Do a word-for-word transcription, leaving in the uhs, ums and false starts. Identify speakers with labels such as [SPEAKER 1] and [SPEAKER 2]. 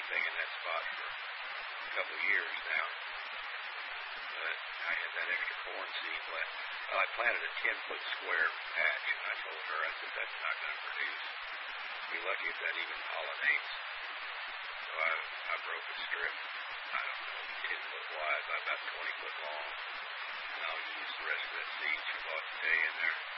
[SPEAKER 1] anything in that spot for a couple of years now. But I had that extra corn seed left. Well, I planted a ten-foot square patch, and I told her, I said, that's not going to produce. Be lucky if that even pollinates. So I, I broke a strip, I don't know, ten foot wide by about twenty foot long. And I'll use the rest of that seed she bought today in there.